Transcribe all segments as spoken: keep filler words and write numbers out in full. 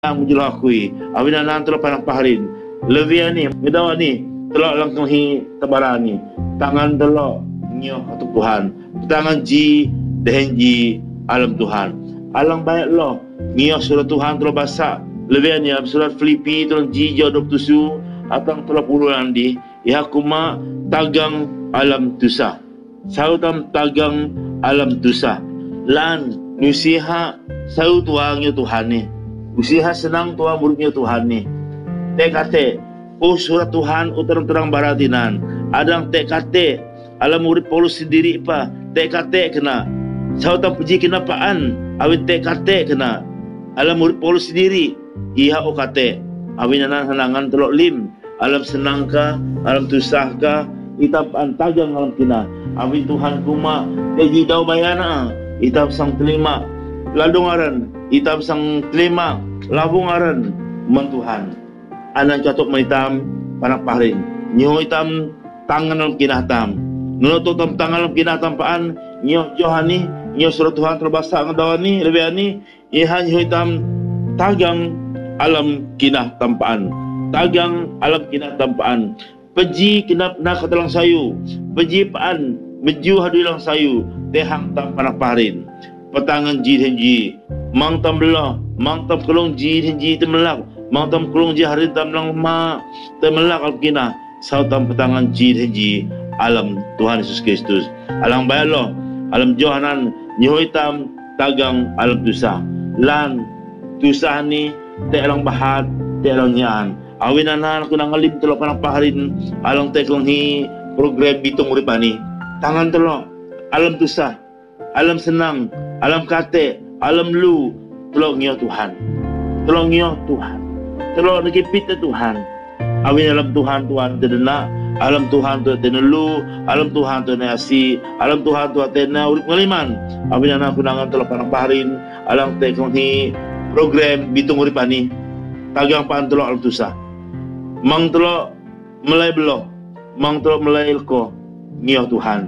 ang menjelakui awina nan telo panang paharin levia ni medawa ni telo langkang hi tabarani tangan telo nyo atau Tuhan tangan ji dehenji alam Tuhan alang banyak lo nyo surat Tuhan telo basa levia ni surat Filipi telo ji jodoh tusu atang telo puluh andi ya kuma tagang alam tusa sautam tagang alam tusa lan nusiha sau tuang yo Tuhan ni usiha senang Tuhan muridnya Tuhan ni. T K T, oh surat Tuhan uterang-terang baratinan. Adang T K T, alam murid Paulus sendiri pa. T K T kena. Sautan puji kenapaan, awin T K T kena. Alam murid Paulus sendiri, iha O K T. Awin anan hanangan telok lim. Alam senang ka, alam tusah ka, itab antagang alam kina. Awin Tuhan kuma, teji daw bayana, itab sang terima. Ladungaran, itam sang terima labungaran mentuhan anan catok menitam panak paharin nyo itam tangan dalam kinatam nuno tam tangan dalam kinatam paan nyo johani nyo surat Tuhan terbasa ngedawani lebiani ihan nyo itam tagang alam kinah tampaan tagang alam kinah tampaan peji kinap nak katalang sayu peji paan meju hadu ilang sayu tehang tam panak paharin petangan ji henji mang tam belah mang tam kelong ji henji temelak mang tam kelong ji hari tam lang ma temelak alkina sau tam petangan ji henji alam Tuhan Yesus Kristus alang bayalo alam Johanan nyoi tam tagang alam tusa lan tusa ni te alang bahat te alang nyaan awinanan aku nang alim telo panang paharin alang te kelong hi program bitung uripani tangan telo alam tusa alam senang alam kate, alam lu, tolong nyo Tuhan. Tolong nyo Tuhan. Tolong nakipit na Tuhan. Awin alam Tuhan, Tuhan tadana. Alam Tuhan, Tuhan tinulu. Alam Tuhan, Tuhan nasi. Alam Tuhan, Tuhan tena urip ngaliman. Awin anak kunangan tolong panang paharin. Alang tekong hi program bitung uripani. Tagang paan tolong alam tusa. Mang tolong melay belo. Mang tolong melay ilko. Nyo Tuhan.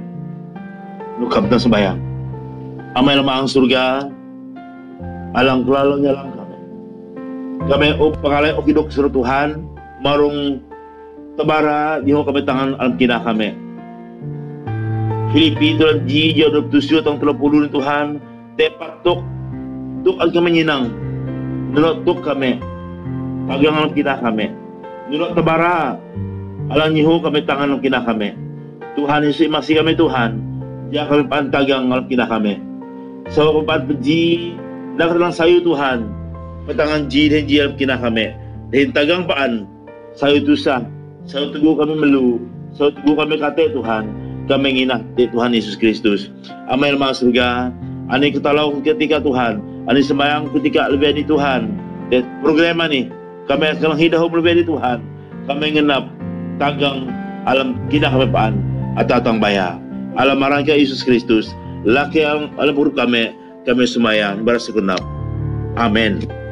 Lukap na sembayang. Amay lamang surga, alang kelalonya lang kami. Kami o pangalay o kidok sa Tuhan, marong tabara, di ho kami tangan alam kina kami. Filipi, tulang ji, jodop tusyo, tang telapuluh ni Tuhan, tepat tuk, tuk ang kami nyinang, nulot tuk kami, tagang alam kina kami. Nulot tabara, alang niho kami tangan alam kina kami. Tuhan, Yesus, masih kami Tuhan, diya kami pantagang alam kina kami. So keempat beji nak lang sayu Tuhan petangan ji dan ji alam kina kami dan tagang paan sayu tusa sayu teguh kami melu sayu teguh kami kate Tuhan kami nginah di Tuhan Yesus Kristus amai lemah surga ani ketalau ketika Tuhan ani sembayang ketika lebih di Tuhan dan program ini kami akan hidup lebih di Tuhan kami ngenap tagang alam kina kami paan atau tang bayar alam marangka Yesus Kristus laki yang alam buruk kami kami semayang bersegenap. Amin.